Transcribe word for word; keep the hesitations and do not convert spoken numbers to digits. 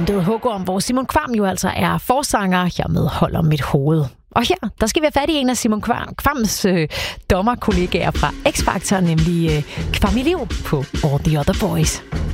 intet hug om, hvor Simon Kvam jo altså er forsanger. Jeg medholder mit hoved. Og her, der skal vi have fat i en af Simon Kvams øh, dommerkollegaer fra X-Factor, nemlig øh, Kvam Elev på All the Other Boys.